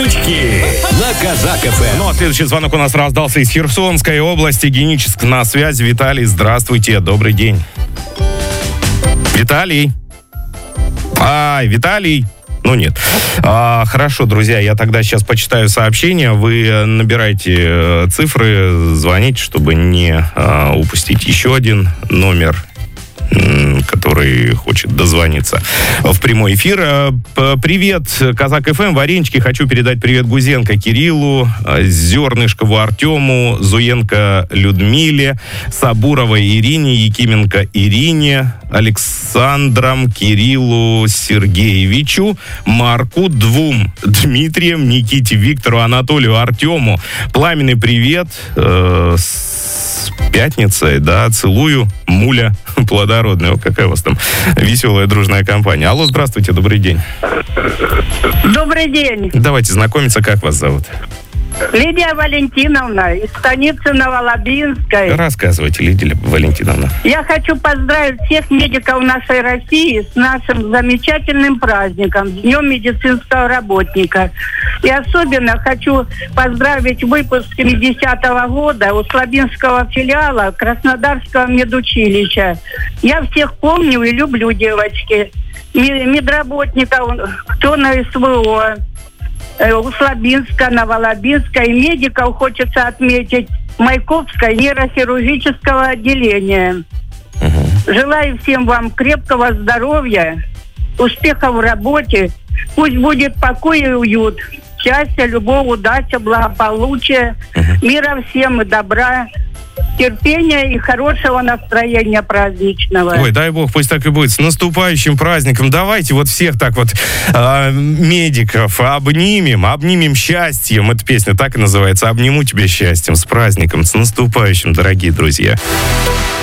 Шутки на Казак ФМ. Ну, а следующий звонок у нас раздался из Херсонской области. Геническ на связи. Виталий, здравствуйте, добрый день. Виталий. Виталий. Ну, нет. Хорошо, друзья, я тогда сейчас почитаю сообщения. Вы набирайте цифры, звоните, чтобы не упустить еще один номер, который хочет дозвониться в прямой эфир. Привет, Казак ФМ, Варенички. Хочу передать привет Гузенко Кириллу, Зернышкову Артему, Зуенко Людмиле, Сабуровой Ирине, Якименко Ирине, Александром Кириллу Сергеевичу, Марку, двум Дмитрием, Никите, Виктору, Анатолию, Артему. Пламенный привет с пятницей, да, целую, Муля плодородная. О, какая у вас там веселая дружная компания. Алло, здравствуйте, добрый день. Добрый день. Давайте знакомиться, как вас зовут? Лидия Валентиновна из станицы Новолобинской. Рассказывайте, Лидия Валентиновна. Я хочу поздравить всех медиков нашей России с нашим замечательным праздником, Днем медицинского работника. И особенно хочу поздравить выпуск 70-го года у Слабинского филиала Краснодарского медучилища. Я всех помню и люблю, девочки. Медработников, кто на СВО, у Слабинска, Новолобинска, и медиков хочется отметить Майкопского нейрохирургического отделения. Желаю всем вам крепкого здоровья, успехов в работе, пусть будет покой и уют, счастья, любовь, удача, благополучия, мира всем и добра, терпения и хорошего настроения праздничного. Ой, дай бог, пусть так и будет. С наступающим праздником. Давайте вот всех так вот медиков обнимем счастьем. Эта песня так и называется. Обниму тебя счастьем. С праздником, с наступающим, дорогие друзья.